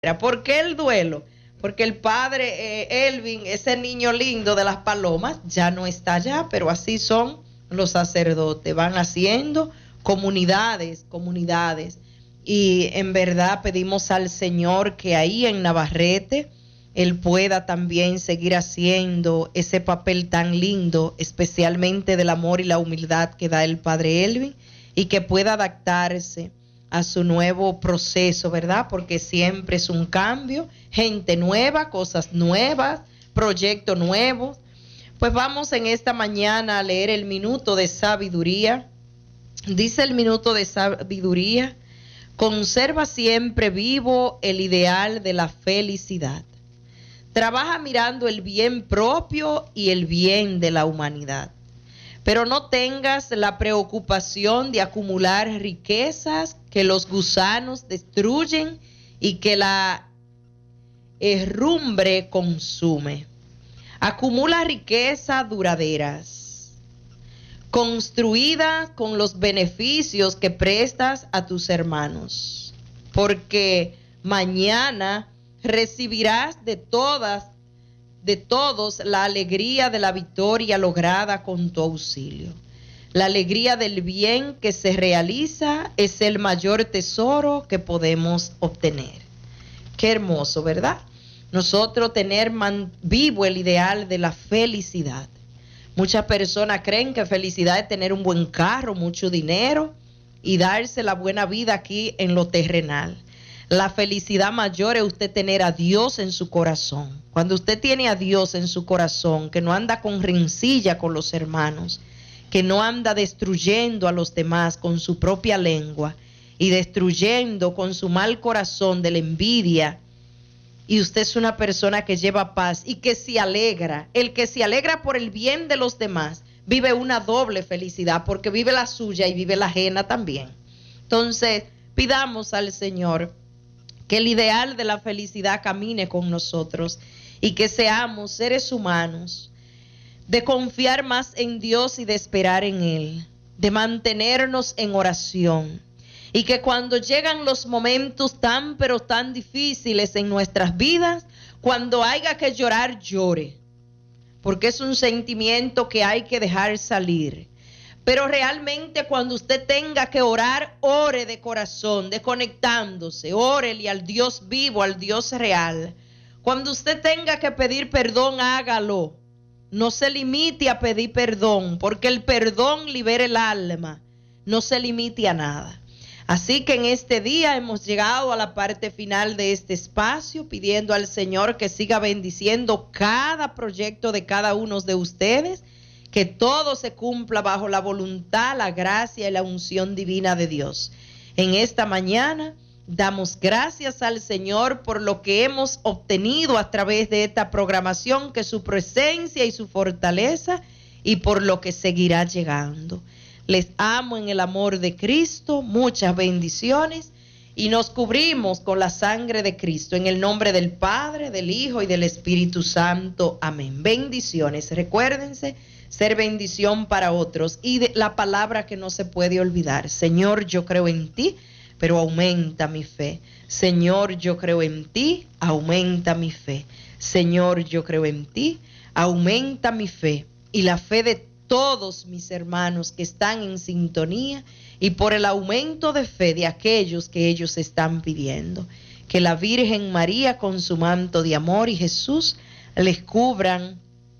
¿Por qué el duelo? Porque el padre Elvin, ese niño lindo de las palomas, ya no está allá, pero así son los sacerdotes, van haciendo comunidades. Y en verdad pedimos al Señor que ahí en Navarrete Él pueda también seguir haciendo ese papel tan lindo, especialmente del amor y la humildad que da el padre Elvin, y que pueda adaptarse a su nuevo proceso, ¿verdad? Porque siempre es un cambio, gente nueva, cosas nuevas, proyectos nuevos. Pues vamos en esta mañana a leer el minuto de sabiduría. Dice el minuto de sabiduría: conserva siempre vivo el ideal de la felicidad. Trabaja mirando el bien propio y el bien de la humanidad. Pero no tengas la preocupación de acumular riquezas que los gusanos destruyen y que la herrumbre consume. Acumula riquezas duraderas, construida con los beneficios que prestas a tus hermanos, porque mañana recibirás de todos la alegría de la victoria lograda con tu auxilio. La alegría del bien que se realiza es el mayor tesoro que podemos obtener. Qué hermoso, ¿verdad? Nosotros tener vivo el ideal de la felicidad. Muchas personas creen que felicidad es tener un buen carro, mucho dinero y darse la buena vida aquí en lo terrenal. La felicidad mayor es usted tener a Dios en su corazón. Cuando usted tiene a Dios en su corazón, que no anda con rencilla con los hermanos, que no anda destruyendo a los demás con su propia lengua y destruyendo con su mal corazón de la envidia, y usted es una persona que lleva paz y que se alegra. El que se alegra por el bien de los demás vive una doble felicidad, porque vive la suya y vive la ajena también. Entonces, pidamos al Señor que el ideal de la felicidad camine con nosotros y que seamos seres humanos de confiar más en Dios y de esperar en Él, de mantenernos en oración, y que cuando llegan los momentos tan pero tan difíciles en nuestras vidas, cuando haya que llorar, llore, porque es un sentimiento que hay que dejar salir. Pero realmente cuando usted tenga que orar, ore de corazón, desconectándose, órele al Dios vivo, al Dios real. Cuando usted tenga que pedir perdón, hágalo. No se limite a pedir perdón, porque el perdón libera el alma. No se limite a nada. Así que en este día hemos llegado a la parte final de este espacio, pidiendo al Señor que siga bendiciendo cada proyecto de cada uno de ustedes, que todo se cumpla bajo la voluntad, la gracia y la unción divina de Dios. En esta mañana damos gracias al Señor por lo que hemos obtenido a través de esta programación, que su presencia y su fortaleza, y por lo que seguirá llegando. Les amo en el amor de Cristo, muchas bendiciones, y nos cubrimos con la sangre de Cristo, en el nombre del Padre, del Hijo y del Espíritu Santo. Amén. Bendiciones. Recuérdense ser bendición para otros, y de la palabra que no se puede olvidar: Señor, yo creo en ti, pero aumenta mi fe. Señor, yo creo en ti, aumenta mi fe. Señor, yo creo en ti, aumenta mi fe y la fe de todos mis hermanos que están en sintonía, y por el aumento de fe de aquellos que ellos están pidiendo. Que la Virgen María con su manto de amor y Jesús les cubran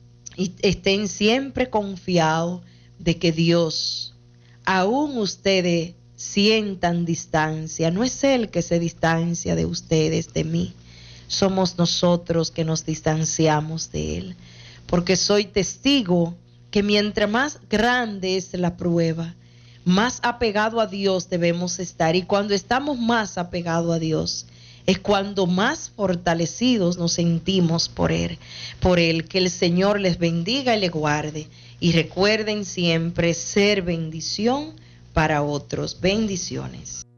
y estén siempre confiados de que Dios, aún ustedes sientan distancia, no es Él que se distancia de ustedes, de mí. Somos nosotros que nos distanciamos de Él, porque soy testigo que mientras más grande es la prueba, más apegado a Dios debemos estar, y cuando estamos más apegados a Dios es cuando más fortalecidos nos sentimos por Él. Que el Señor les bendiga y les guarde, y recuerden siempre ser bendición para otros. Bendiciones.